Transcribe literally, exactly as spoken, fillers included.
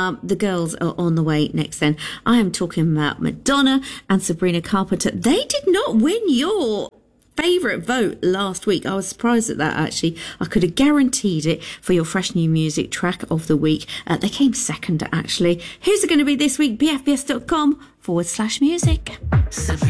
Um, the girls are on the way next then. I am talking about Madonna and Sabrina Carpenter. They did not win your favourite vote last week. I was surprised at that, actually. I could have guaranteed it for your fresh new music track of the week. Uh, they came second, actually. Who's it going to be this week? B F B S dot com forward slash music.